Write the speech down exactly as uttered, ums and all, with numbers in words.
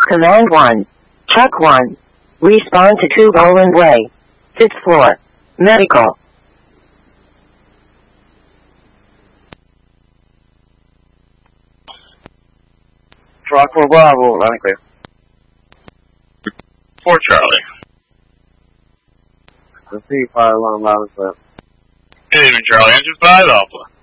Command one. Chuck one. Respond to two Boland Way. fifth floor. Medical. Rock four Bravo, line clear. four Charlie. The C fire alarm loud and clear. Good evening, Charlie. Engine five Alpha.